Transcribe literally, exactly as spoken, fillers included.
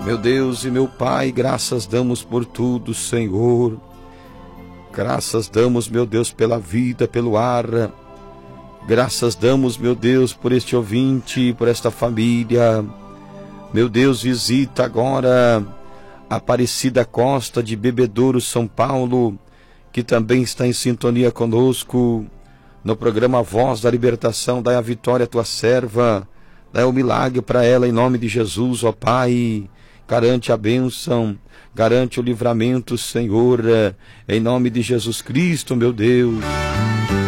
Meu Deus e meu Pai, graças damos por tudo, Senhor. Graças damos, meu Deus, pela vida, pelo ar. Graças damos, meu Deus, por este ouvinte, por esta família. Meu Deus, visita agora Aparecida Costa de Bebedouro, São Paulo, que também está em sintonia conosco no programa Voz da Libertação. Dai a vitória à tua serva, dai o milagre para ela em nome de Jesus, ó Pai. Garante a bênção, garante o livramento, Senhor, em nome de Jesus Cristo, meu Deus.